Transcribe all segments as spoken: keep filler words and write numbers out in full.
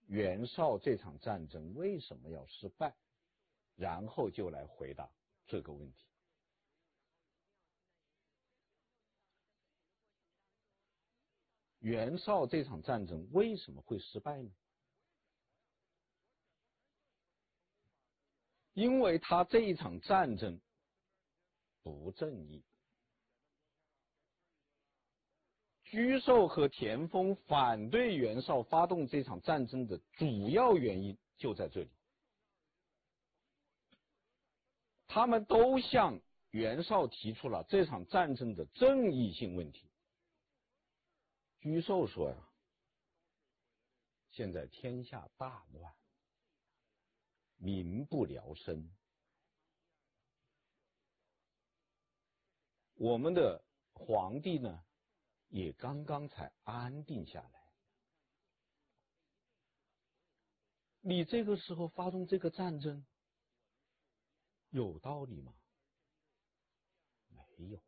袁绍这场战争为什么要失败，然后就来回答这个问题。袁绍这场战争为什么会失败呢？因为他这一场战争不正义。沮授和田丰反对袁绍发动这场战争的主要原因就在这里，他们都向袁绍提出了这场战争的正义性问题。沮授说呀，现在天下大乱，民不聊生，我们的皇帝呢也刚刚才安定下来，你这个时候发动这个战争有道理吗？没有。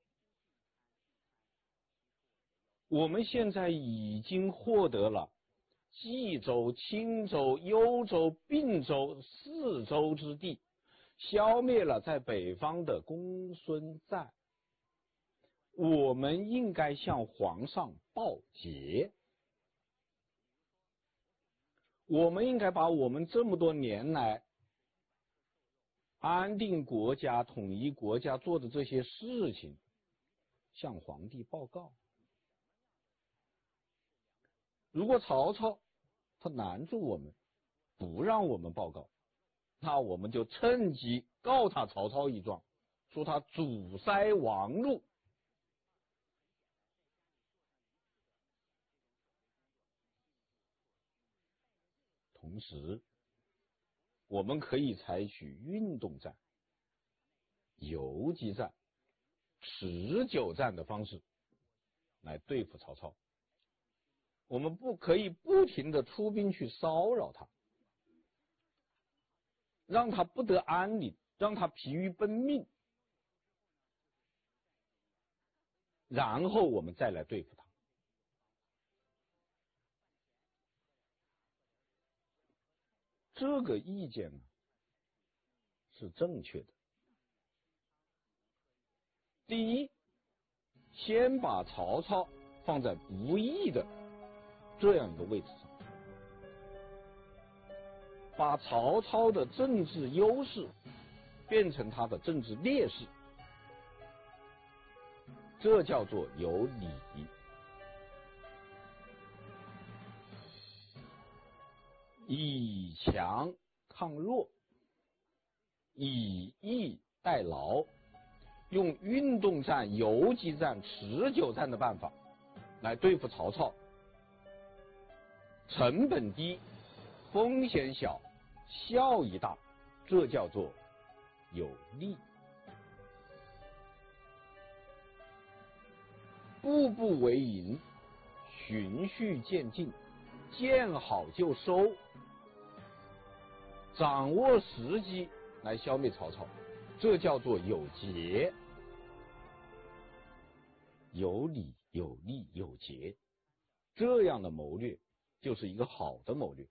我们现在已经获得了冀州、青州、幽州、并州四州之地，消灭了在北方的公孙瓒，我们应该向皇上报捷，我们应该把我们这么多年来安定国家、统一国家做的这些事情向皇帝报告。如果曹操他拦住我们，不让我们报告，那我们就趁机告他曹操一状，说他阻塞王路。同时，我们可以采取运动战、游击战、持久战的方式来对付曹操。我们不可以不停的出兵去骚扰他，让他不得安宁，让他疲于奔命，然后我们再来对付他。这个意见呢是正确的。第一，先把曹操放在不义的这样一个位置上，把曹操的政治优势变成他的政治劣势，这叫做有理。以强抗弱，以逸待劳，用运动战、游击战、持久战的办法来对付曹操，成本低，风险小，效益大，这叫做有利。步步为营，循序渐进，见好就收，掌握时机来消灭曹操，这叫做有节。有理有利有节，这样的谋略就是一个好的谋略。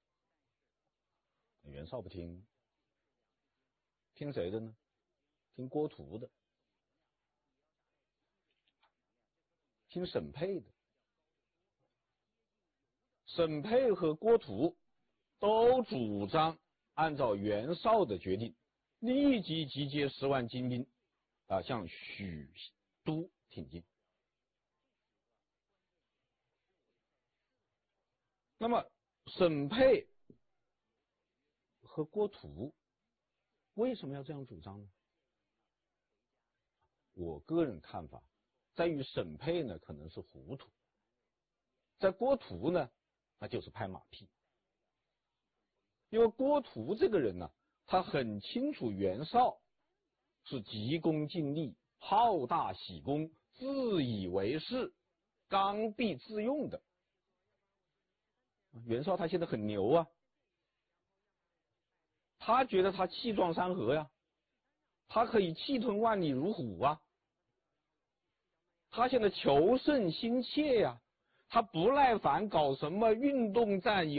袁绍不听，听谁的呢？听郭图的，听沈佩的。沈佩和郭图都主张按照袁绍的决定，立即集结十万精兵啊，向许都挺进。那么沈佩和郭图为什么要这样主张呢？我个人看法在于沈佩呢可能是糊涂，在郭图呢那就是拍马屁。因为郭图这个人呢，他很清楚袁绍是急功近利、好大喜功、自以为是、刚愎自用的。袁绍他现在很牛啊，他觉得他气壮山河呀，他可以气吞万里如虎啊，他现在求胜心切呀，他不耐烦搞什么运动战